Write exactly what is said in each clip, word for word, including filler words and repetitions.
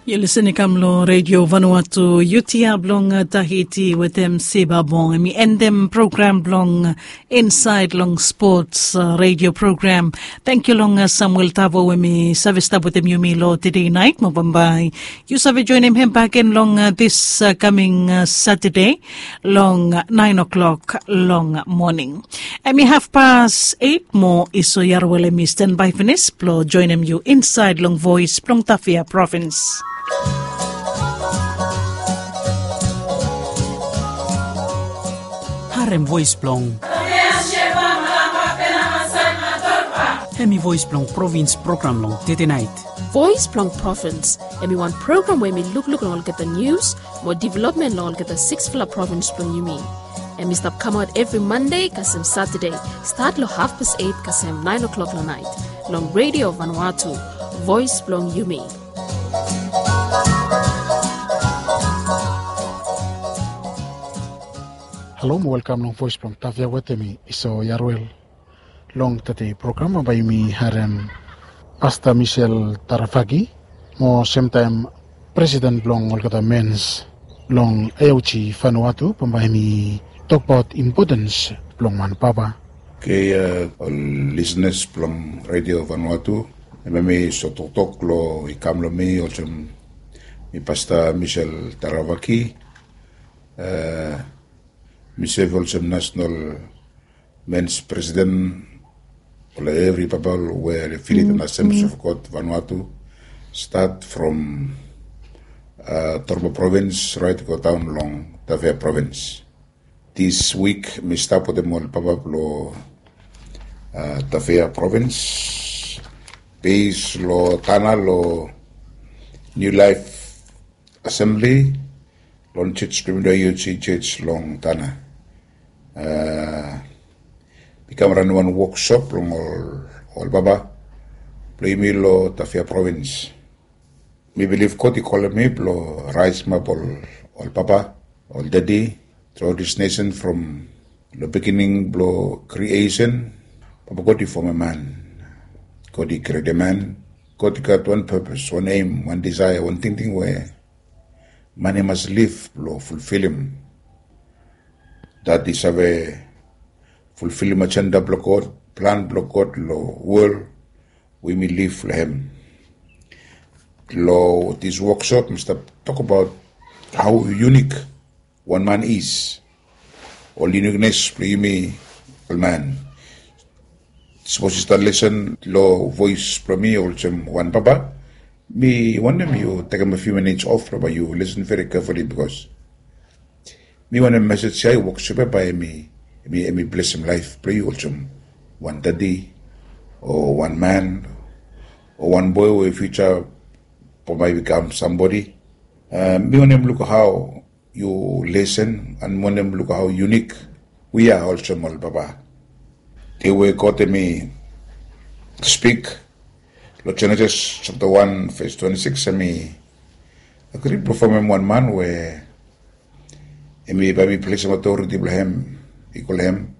You're listening to Radio Vanuatu, U T A blong Tahiti with them Seba Bong. And we end them program blong Inside Long Sports uh, radio program. Thank you long uh, Samuel Tavo with me service tab with them you me lo today night. Mabambay. You save join him him back in long uh, this uh, coming uh, Saturday long uh, nine o'clock long morning. And we have past eight more iso yarwele mi standby finis plo join him you inside long voice plong Tafia province. Harem voice blong Hemi voice blong province program long today night. Voice blong province Hemi one program where me look look and all get the news, more development and all get the six fla province blong you mean. And me stop come out every Monday kasem Saturday. Start lo half past eight kasem nine o'clock la night. Long Radio Vanuatu. Voice blong you mean. Hello, welcome long voice from Tavia Wetemi. Iso Yarwell long tati program by me harem Pastor Michel Tarafagi. Mo same time President long Olkata Men's long Ayauchi Vanuatu. Pambay mi talk about importance long man papa. Okay, uh, all listeners from Radio Vanuatu. May so talk lo ikam lo me olchem mi Pastor Michel Tarafagi. Uh, Mister Volsem National Men's President of every people where affiliated mm-hmm. Assemblies of God Vanuatu start from uh, Torbo Province right to go down along Tavia Province. This week we start with them all Pablo uh, Tavia Province, base lo Tana lo New Life Assembly, long church U C church long Tana. Uh, become run one workshop long all all baba play me lo Tafia province. Me believe Koti call me lo rise map all all papa all daddy throughout this nation from the beginning blow creation. Papa Koti form a man. Koti create a man. Koti got one purpose, one aim, one desire, one thinking where man must live blow fulfill him. That is a fulfill my agenda block plan block lo world we may live for him. Lo this workshop Mister talk about how unique one man is. All uniqueness play me all man. Suppose you listen lo voice from me also one papa. Me wonder me you take a few minutes off but you listen very carefully because me want a message say workshop by me, me me bless him life. Pray also one daddy or one man or one boy who in future probably become somebody. Uh, me want them look how you listen and want them look how unique we are also mal baba. They were got me speak. Lord Genesis chapter one verse twenty six and me agree perform one man where Emi babi place of authority blahem equal him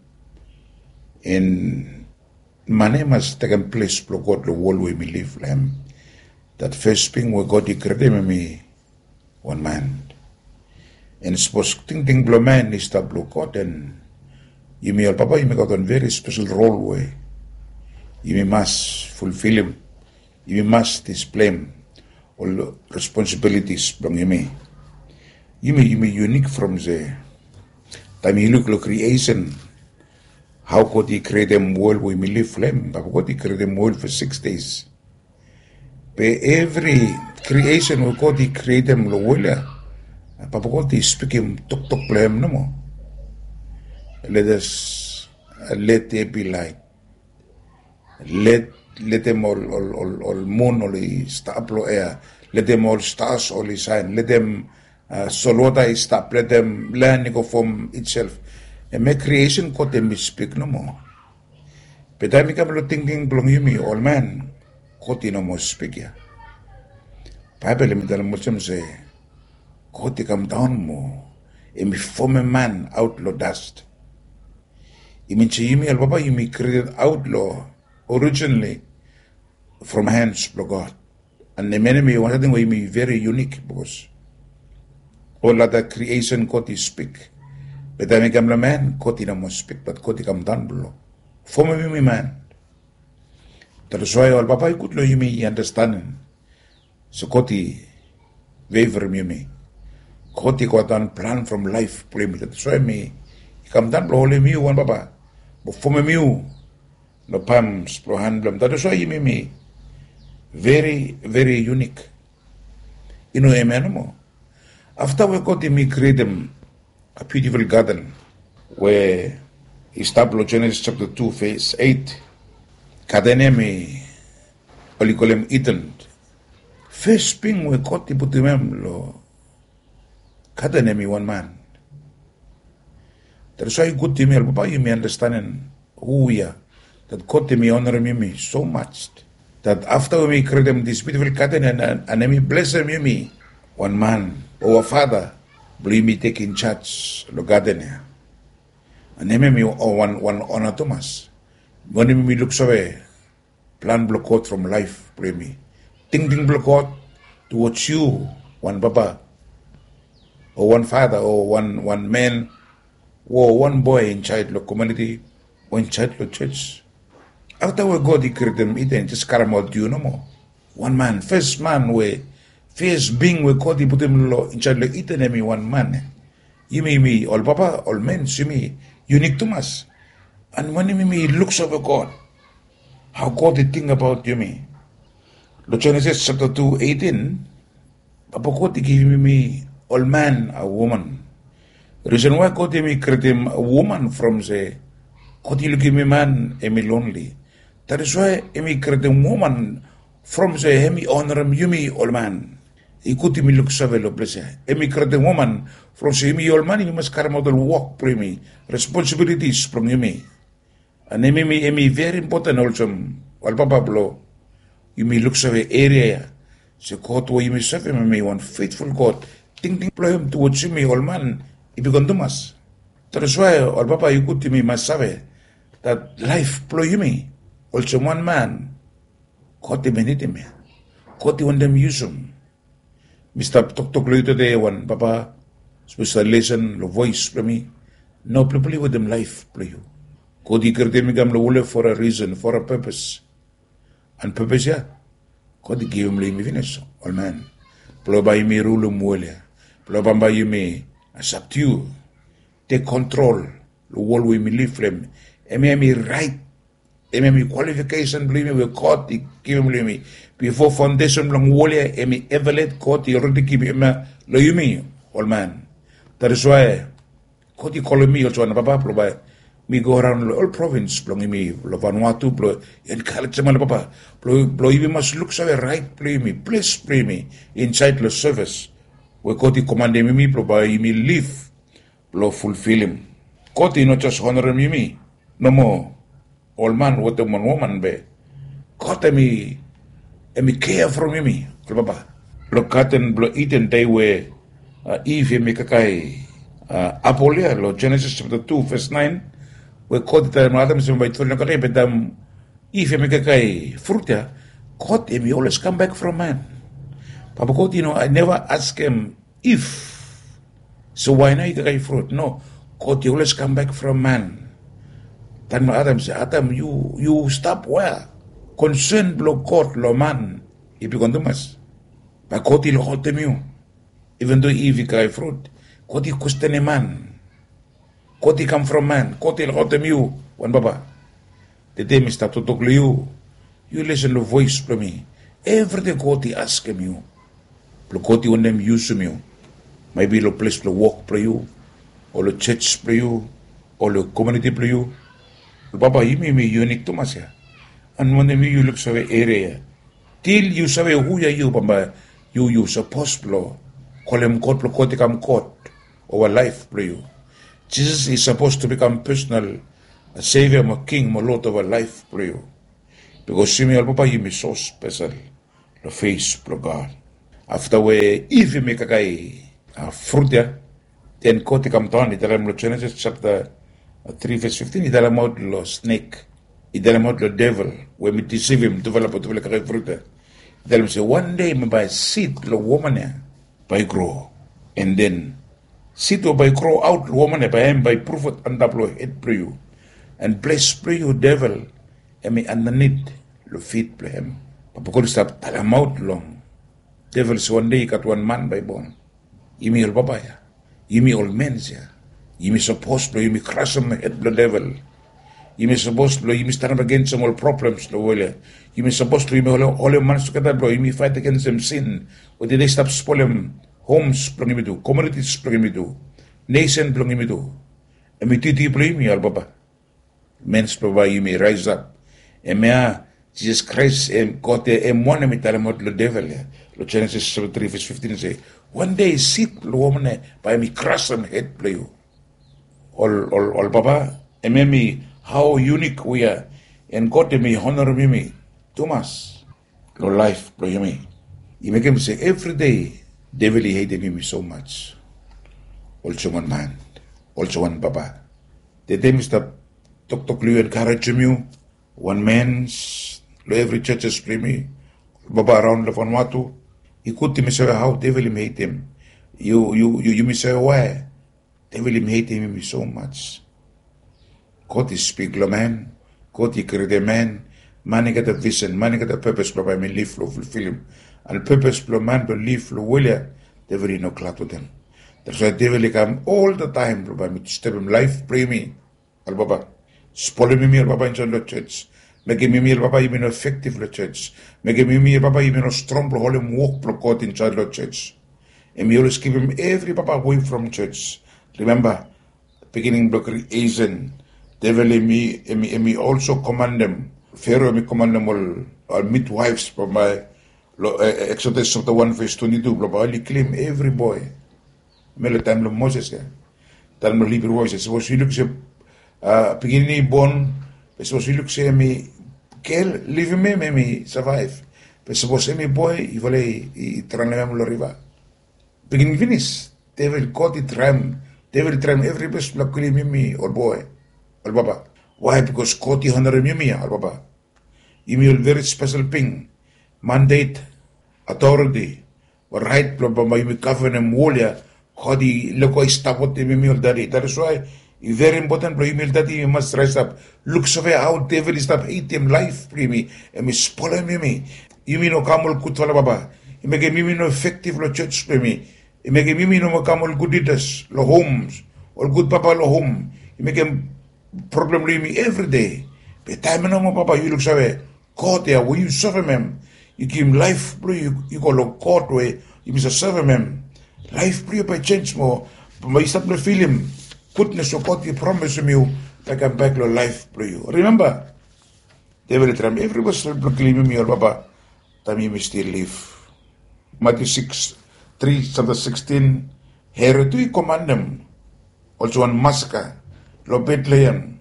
in money must take place for God the world we live him. That first thing we God declared me one man. And suppose thing thing blow man is that blow God and you may papa you may got a very special role way. You may must fulfill him. You must display him all responsibilities from you may. You may, you may unique from the time you look at creation. How could he create them world we may live flame? How could he create them world for six days? By every creation we could he create them lo world. Papa could he speak him tok tok flame no more. Let us uh, let there be light. Let let them all all all, all moon all star blow air. Let them all stars all shine. Let them Uh, Solota is stop, let them learn to form itself. And make creation got them speak no more. But I become lo thinking belong you me, all man, got no more speak ya. Bible me tell them say, got come down more, and me form a man outlaw dust. You mean you me, Baba, you me created outlaw originally from hands of God. And the many me one thing way me very unique because all other creation koti speak. But I make a man koti na mo speak, but koti come down below. For me, me man. That's why all papa could lo you me understanding. So koti waver me me. Koti got on plan from life play me. That's why me come down below me one papa. But for me you no palms pro hand blum. That's why you me me. Very, very unique. You know, amen. After we got him, he created a beautiful garden where he established Genesis chapter two, verse eight. Kadenemi, Olikolem Eden. First thing we got him, put him lo. Kadenemi, one man. That's why good to me, Papa, you may understand who we are. That got me honor me so much. That after we create them this beautiful garden and and, and we bless them me, one man or a father, believe me taking charge the garden here. And then me or one one honor Thomas. When me looks away, plan block out from life, believe me. Ting ting block out towards you, one papa, or one father, or one one man, or one boy in child the community, one child the church. After we go the create them it and just carry out you no more. One man, first man we first being we call the put him in charge like it and me one man. You me me all papa, all men, see me, unique to us. And when me me looks over God, how God the thing about you me. The Genesis chapter two, eighteen, Papa God give me me all man a woman. The reason why God me create him a woman from the God you give me man and me lonely. That is why me create a woman from the hemi honor him you me all man. He could me look so well bless me create a woman from the hemi all man you must carry model walk pre me responsibilities from you me. And me me me very important also all papa blow. You may look so area. So God where you may serve him me one faithful God. Think think blow him towards you me all man he began to mas. That is why all papa you could to me must save that life blow you me. Also one man, God they benefit me. God they want them use him. Mister Talk Talk later today one papa special lesson, the voice for me. No play with them life play you. God he created me gam lo for a reason, for a purpose. And purpose yeah. God he give him me finish. All man. Plo by me rule muelia. Plo by you me subdue. Take control. The world we me live from. Emi me right. Emi me qualification believe me with God he give him me. Before foundation long wolia emi evaluate God he already give him lo you me all man. That is why God he call me also na papa plo by me go around all province belong me lo Vanuatu plo en college mal papa plo plo you must look so right play me please play me inside the service where God he command me plo by me live plo fulfill him. God he not just honor me me no more all man what the one woman be God me me care from me plo papa lo katen plo eaten day where uh, Eve me kakai uh, Apolia lo Genesis chapter two verse nine where God the Adam so by throwing a but um if you make a guy fruit yeah God he always come back from man. Papa God you know I never ask him if so why not you guy fruit no God he always come back from man. Then Adam say Adam you you stop where concern blow God lo man if you to mas but God he hold them you even though Eve guy fruit God he question a man. God he come from man. God he got them you. One baba. The day me start to talk to you. You listen to voice from me. Every day God he ask him you. God he want them use him you. Maybe the place to walk for you. Or the church for you. Or the community for you. Baba he may be unique to myself. And when you look so area. Till you say who are you, Baba. You you supposed to call him God. God he come God. Our life for you. Jesus is supposed to become personal, a savior, a king, a lord of our life for you. Because see me, Papa, you be so special. The face for God. After we, if you make a guy a fruit, then God to come down. It tell him Genesis chapter three verse fifteen. It tell him about the snake. It tell him about the devil. When we deceive him, develop a develop a fruit. They'll say, one day, me by seed, lo woman, by grow. And then, seed or by grow out, woman, by him, by prophet, and double head play you. And bless play you, devil, and me underneath, lo feet play him. But because stop, tell him out long. Devil say, one day, got one man by bone. You me all babaya. You me all men's ya. You me supposed to, you me crush him, head the devil. You may supposed to, you may stand up against some all problems, no way. You may supposed to, you may all your manage together, bro. You may fight against them sin. Or did they stop spoiling homes, plung me do, communities, plung me do, nation, plung me do. And me titi play me, al baba. Men's provide you may rise up. And may Jesus Christ, and God, and one of me tell him what the devil, Lo Genesis three, verse fifteen say, one day sit, the woman, by me crush them head play you. All, all, all baba, and me, how unique we are, and God me honor me, me, Thomas, your life, bro, you me. You make him say every day, devil he hated me so much. Also one man, also one baba. The day Mister Doctor Clue encourage you, one man's, every church is play me, baba around the Vanuatu. He could me say how devil him hate him. You, you, you, you me say why? Devil him hate him so much. God is speak, man. God he create man. Man got a vision. Man got a purpose. But I mean, live flow fulfill him. And purpose flow man to live flow will ya. Devil no cloud with him. That's why devil come all the time. But I mean, step him life. Pray me, al baba. Spoil me, al baba in the church. Make me, al baba, you mean effective the church. Make me, al baba, you mean strong. Hold him walk. God in charge of church. And we always keep him every baba away from church. Remember, beginning block Asian. Devil me, me, me also command them. Pharaoh me command them all, all midwives from my uh, Exodus chapter one verse twenty-two. Probably claim every boy. Mele time lo Moses ya. Time lo Hebrew voices. So she looks at uh, beginning born. So she looks at me. Kel live me me me survive. But suppose me boy, you vole i tranam lo river. Beginning finish. Devil caught it ram. Devil tram every best block me me or boy. Al baba. Why? Because Koti honor me, al baba. You will very special thing. Mandate, authority, or right, baba, you cover them wolia, Kodi, look, I stop what they me daddy. That is why it's very important, bro. You mean that you must rise up. Look so way how devil is stop hate him life, me, and me spoil me. You mean no camel kutwala baba. You make me no effective lo church me. You make me no camel good leaders, lo homes, or good papa lo home. You make him problem with me every day. But time no more, Papa, you look so way. God there, when you serve him, you give him life, bro. You, you go look God way, you must serve him. Life, bro, by change more. But you start to feel him. Goodness of God, he promised you, I come back to life, bro. You remember? They will try everybody start proclaiming me, or Papa, time you may still live. Matthew six, three, chapter sixteen, Herod, you command them. Also one massacre. Lo Bethlehem,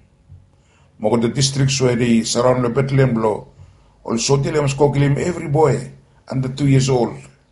mo the districts where they surround lo Bethlehem lo, also tell them skokilim every boy under two years old.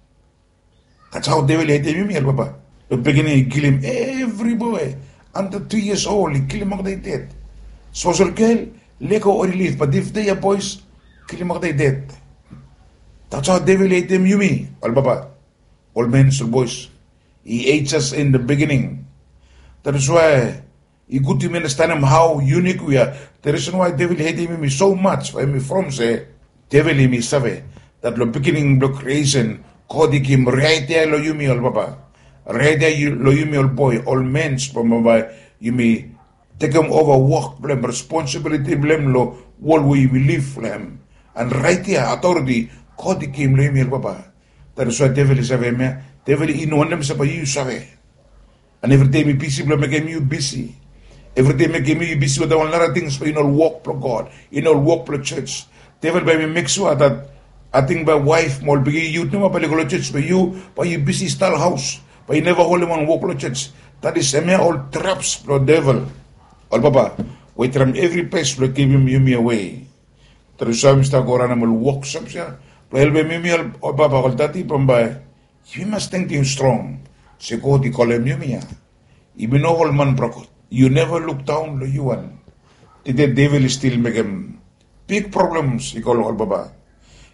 That's how they will hate him, Papa. The beginning he kill him every boy under two years old. He kill him they dead. Social girl, leko or relief, but if they are boys, kill him they dead. That's how they will hate him, you me, al Papa. All men, all boys. He hates us in the beginning. That is why. You good to understand him how unique we are. The reason why devil hated me so much, why me from say, devil me save, that the beginning of creation, God him right there lo you me all papa. Right there you lo you me all boy, all men from my you me take him over work blame, responsibility blame lo, what we live for him. And right there, authority, God him lo you me all papa. That is why devil is save me. Devil in one them say you save. And every day me busy, blame make you busy. Every day make me busy with all other things, but you know, walk for God, you know, walk for church. Devil by me make sure that I think by wife, more big you know, but go to church, but you, but you busy style house, but you never hold him on walk for church. That is a mere all traps for devil. All papa, wait from every place to give him you me away. There is some stuff going on, I'm walk some, yeah. But help me, me, all papa, all that, by you must think him strong. So go to call him you me. Even no whole man broke. You never look down to you one. The devil still make him big problems, he call all baba.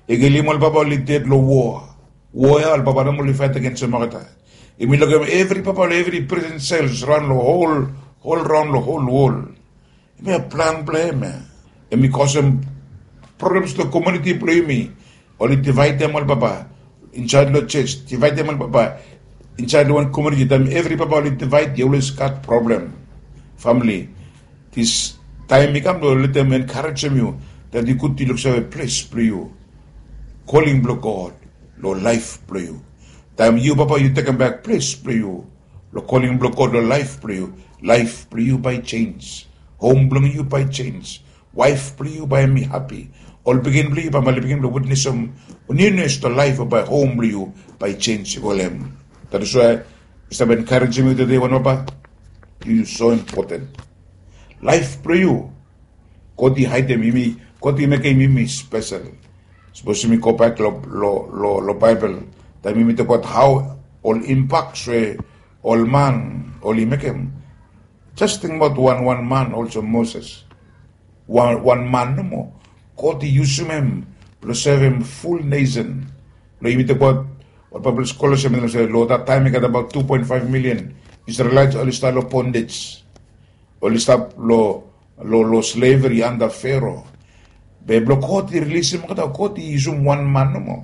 Igili mo papa li dead lo war. War al papa no li fight against Marata. Imi look at every papa every prison cells run the whole whole round the whole wall. Imi a plan play me. Imi cause them problems to the community play me. Only divide them all papa. Inside the church, divide them all papa. Inside the one community, them every papa only divide, you always got problem. Family. This time me come to let them encourage you that you could look for a place for you. Calling blow God, lo life for you. Time you papa you take them back place for you. Lo calling blow God, lo life for you. Life for you by change. Home blow you by change. Wife for you by me happy. All begin blue by my begin to witness some newness to life by home blue by change. That is why it's about encouraging me today, one papa. You so important. Life for you. Koti hide mimi, koti make mimi special. Suppose me go back lo lo lo lo Bible. That mimi talk about how all impacts all man, all he make him. Just think about one one man also Moses. One one man no more. God use him to serve him full nation. Lo you talk about what Bible scholars say, Lord, that time he got about two point five million Israelites all style of bondage. All stop lo lo lo slavery under Pharaoh. Beblo God release him kata God use him one man no more.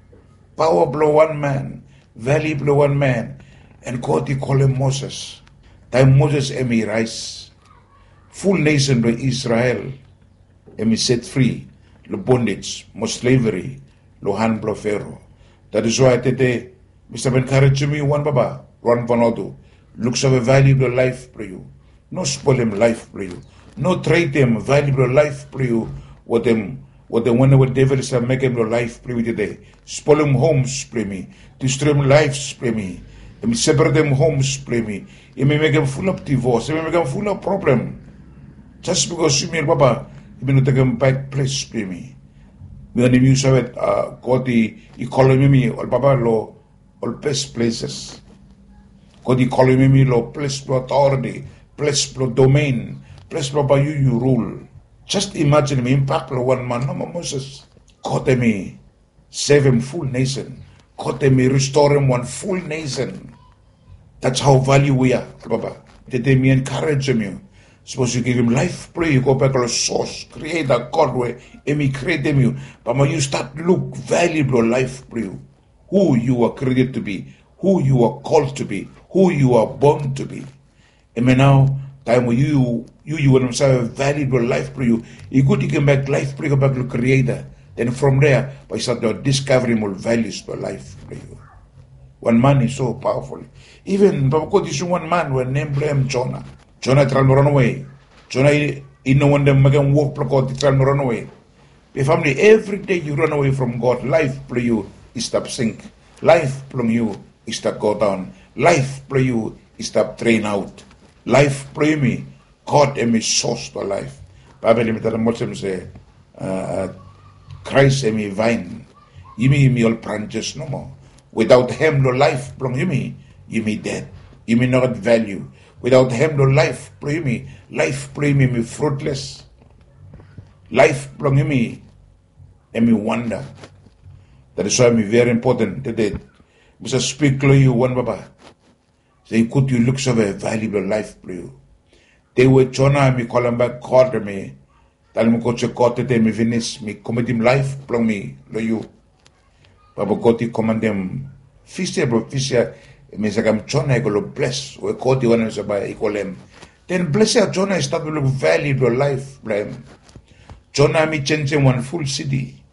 Power blow one man, valley blow one man, and God he call him Moses. Time Moses emi rise. Full nation by Israel. Emi set free. Lo bondage, mo slavery, lo hand blow Pharaoh. That is why today, Mister encourage me one baba, one vanodo. Looks of a valuable life for you. No spoil him life for you. No trade him valuable life for you. What them, what the one with devil is make him your life for you today. Spoil him homes for me. Destroy him lives for me. He separate them homes for me. He may make him full of divorce. He may make him full of problem. Just because you mean baba, he may not take him back place for me. Me and you saw it. God he he calling me all baba lo all best places. God he calling me lo place for authority. Place for domain, place for by you you rule. Just imagine me impact for one man, no Moses. God me save him full nation. God me restore him one full nation. That's how value we are, Baba. That they me encourage him. Suppose you give him life, pray, you go back to the source, create a God where me create them you. But when you start look valuable life for you, who you are created to be, who you are called to be, who you are born to be. And now, time when you, you, you want to have a valuable life for you, you go to get back life for you, go back to the Creator. Then from there, by start discovering more values for life for you. One man is so powerful. Even, Baba, this one man was named him Jonah. Jonah tried to run away. Jonah, he no one them make him walk for God, he tried to run away. The family, every day you run away from God, life for you is stop sink. Life from you is stop go down. Life for you is stop drain out. Life pray me, God am his source to life. Bible limit the Muslims say, uh, Christ am his vine. Yimi yimi all branches no more. Without him no life plong yimi, yimi dead. Yimi not value. Without him no life plong yimi, life plong yimi fruitless. Life plong yimi, yimi wonder. That is why me very important today. Mister Speak to you one baba. Say, could you look so a valuable life for you? They were Jonah, me call him back, call me. Tell me, coach, God, today, me finish, me commit him life, plong me, lo you. Papa, God, he command them, fisher, bro, fisher, me say, I'm Jonah, I go bless, we call the one, I call him. Then bless her, Jonah, is start to look valuable life, blame. Jonah, me change him one full city.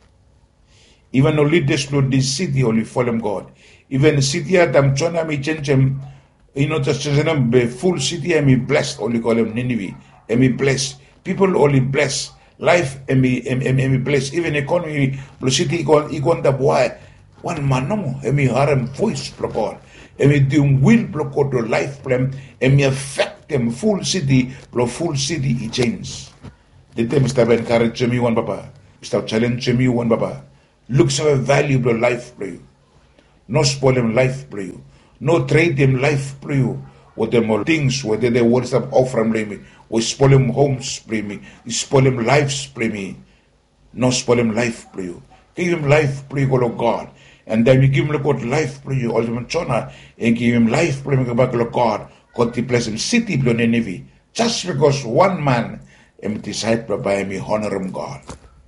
Even though leaders flow this city, only follow him God. Even the city at them, Jonah, me change him. You know, just be full city and me blessed, only call him Nineveh, and me blessed. People only blessed. Life and me and me blessed. Even economy, the city, he gone the boy. One man, no, and me harem voice, block and me do will block out the life plan, and me affect them full city, blow full city, he change. The time start encourage me one papa, start challenge me one papa. Look so valuable life for you. No spoil him life for you. No trade them life for you. What them all things, whether they want to offer me, we spoil him homes for me, spoil him lives for me. No spoil him life for you. Give him life, pray Lord God. And then we give him Lord life, pray you, Alderman Chona, and give him life, pray Lord God. God the pleasant city, Blonenivi. Just because one man am decided by me honor him God.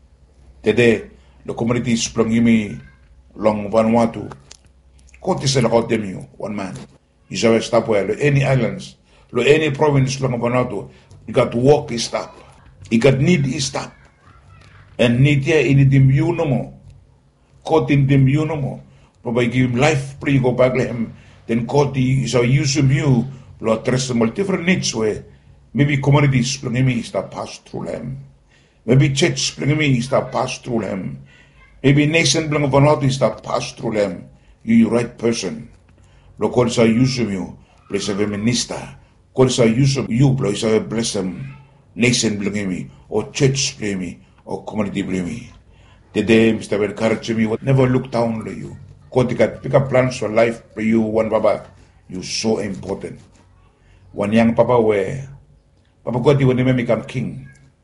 Today, the community is sprung me long Vanuatu. God is about them you, one man. You shall stop where any islands, lo any province long Vanuatu, you got to walk is stop. You got need is stop. And need here in the you no more. God in them you no more. But give him life, pray go back to him. Then God is our use of you, Lord, address some different needs where maybe communities splung me is that pass through them. Maybe church splung me is that pass through them. Maybe nation belong Vanuatu is that pass through them. You, you right person. Lord, God is our use of you. Bless a minister. God is our use of you, bless a bless them. Nation belong me, or church blame me, or community blame me. Today, Mister will encourage me, never look down on you. God can pick up plans for life for you, one Baba. You're so important. One young Papa where Papa God when he become king.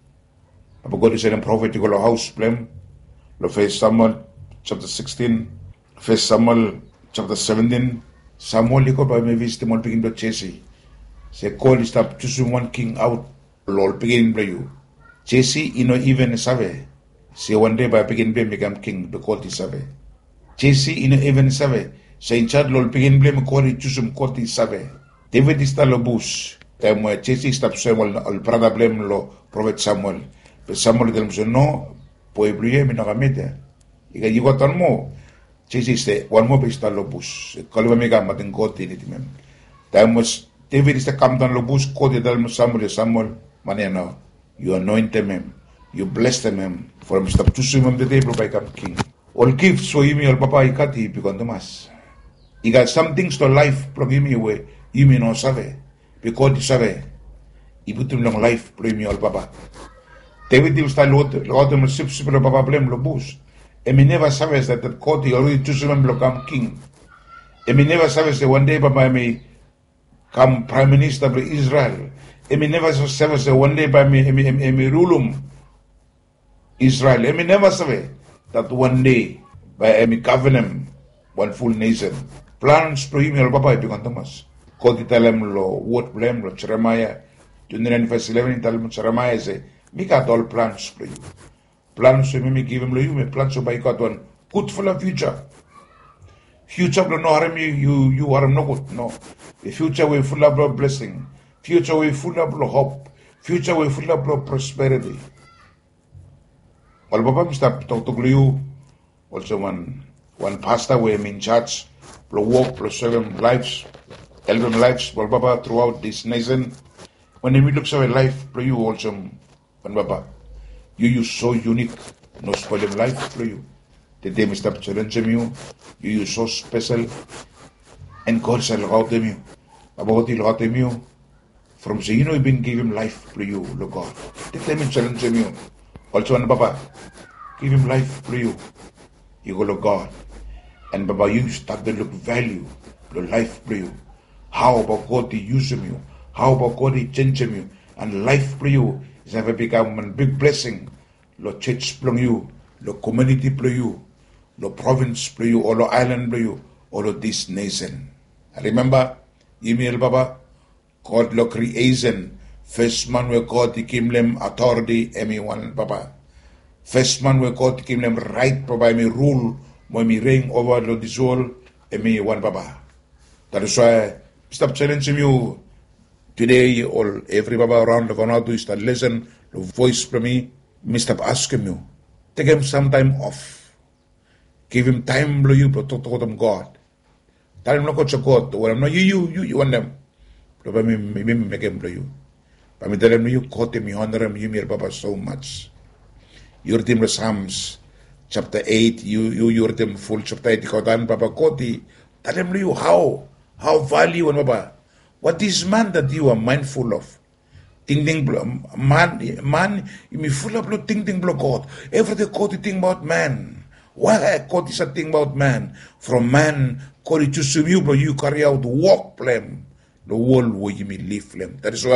Papa God is in a prophetical house blame. The first Samuel chapter sixteen, first Samuel chapter seventeen, Samuel liko by me visit him begin to Jesse. Say call is stop choosing one king out, Lord begin by you. Jesse, you know, even Save. Say one day by begin blame become king, the call is Save. Jesse, you know, even Save. Say in child Lord begin blame call it choose him call it Save. David is the bush. Time where Jesse stop Samuel, al brother blame lo prophet Samuel. But Samuel tell him no, pueblo ye mina kamete. Ika you got one more. Jesse say one more is the bush. Kalwa me kam mating God in it mem. Time was David is the come down lo bush call it tell Samuel Samuel mane now. You anoint them, you bless them, for him stop choosing him the day by become king. All gifts so him all papa ikati become the mass. He got some things to life plug him away. You may not save because he save. He put him long life play me all papa. David will start lot lot him sip sip lo papa blame lo boost. And he never saves that that God he already choosing him become king. And he never saves that one day papa may come prime minister of Israel. Emi never says one day by me, emi emi rulum Israel. Emi never say that one day by emi govern one full nation. Plans to him el papa itu kan Thomas. Kau ditalem lo word blame lo Jeremiah. Twenty-nine verse eleven ditalem Jeremiah say, "Me got all plans for you. Plans to me give him lo you. Me plans to buy got one good for the future. Future no harm you you you harm no good no. The future will full of blessing." Future way full of hope. Future way full of prosperity. All Papa Mister Toglu, also one one pastor where I'm in church, pro walk, pro seven lives, eleven lives, All Papa throughout this nation. When we look at life, pro you also, one Papa, you you so unique, no spoil life for you. The day Mister challenging you, you you so special, and God shall help them you. About the help them you. From say, you know, you've been giving life to you, Lord God. Let them challenge you. Also, and Baba, give him life to you. You go, Lord God. And Baba, you start to look value, the life to you. How about God to use you? How about God to change you? And life to you is never become a big blessing. Lord church to you, Lord community to you, Lord province to you, or Lord island to you, or this nation. I remember, email Baba, God lo creation. First man where God came them authority emi one Papa. First man where God came them right provide me rule when me reign over lo this world emi one Papa. That is why stop challenging you today or every Papa around the Vanuatu is to listen the voice from me. Me stop asking you. Take him some time off. Give him time blow you to talk to them God. Tell him not to God. Well, I'm not you you you you want them. But me, me, me make him play you. But me tell him you caught him, you honor him, you your Papa so much. You're him Psalms chapter eight, you you you're him full chapter eight, caught him Papa Koti. Tell him you how how value and Papa. What is man that you are mindful of? Ting ting man man you me full of ting ting blow God. Everything Koti think about man. Why Koti is a thing about man? From man Koti to you, but you carry out walk plan. The world where you may live them. That is why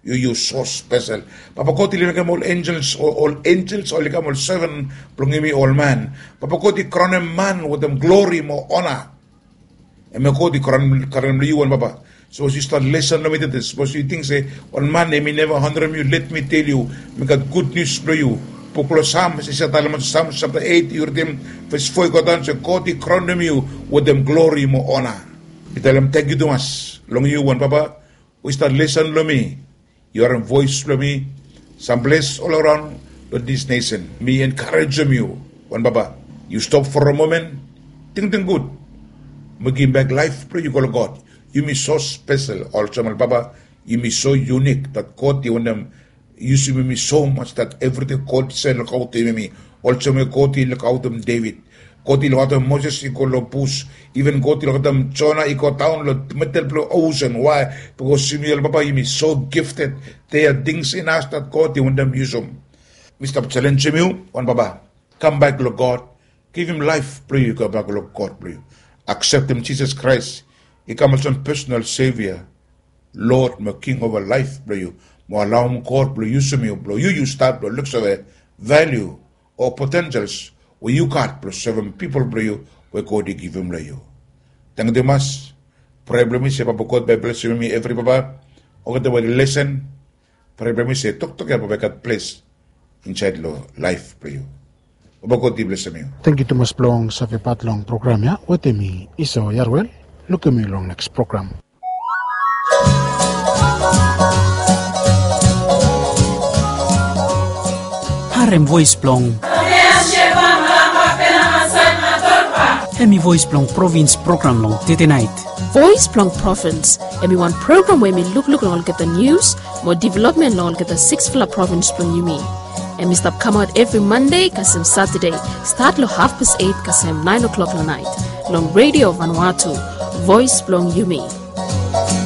You you so special. Papa ko ti linagam all angels, all, all angels, all ligam all seven, plungimi all man. Papa ko ti crown him man with them glory mo honor. And me ko ti crown crown you and Papa. So as you start listening to this, suppose you think say, on Monday, me never hundred of you, let me tell you, we got good news for you. Pukul Psalms, isa talaman sa Psalms chapter eight, you them, verse four, ko doon, say, God, he crowned you with them glory mo honor. I tell them, thank you to us. Long you, one Papa, we start listening to me. You are a voice for me. Some place all around this nation. Me encourage them you, one Papa. You stop for a moment, think them good. Me give back life, pray you call God. You me so special, also my Papa. You me so unique that God you them use me so much that everything God said look out to me. Also me God look out them David. God look out them Moses iko lo push. Even God look out them Jonah iko town lo metal pro ocean. Why? Because you me Papa you me so gifted. There are things in us that God you want them use them. Mister Challenge you, one Papa. Come back to God. Give him life, pray you come back to God, pray. Accept him Jesus Christ. He comes as personal savior, Lord, my king of our life, bro. You, mo allow him God, bro. Use me, bro. You you start, bro. Looks at the value or potentials where you got, bro. Seven people, bro. You where God he give him, bro. You. Thank you much. Problem is, Papa God, Bible bless me every Papa. Okay, the way listen. Problem is, talk to God, Papa place inside lo life, bro. You. Papa God, he bless me. Thank you to mas plong sa patlong program ya. With me, Iso Yarwell. Look at me along next program. Harem voice plong. Hemi voice plong province program long tete night. Voice plong province. Emi one program where me look look and all get the news, more development and all get the six fla province plong you mean. And me stop come out every Monday, kasem Saturday. Start lo half past eight, kasem nine o'clock la night. Long radio Vanuatu. Voice Plong Yumi.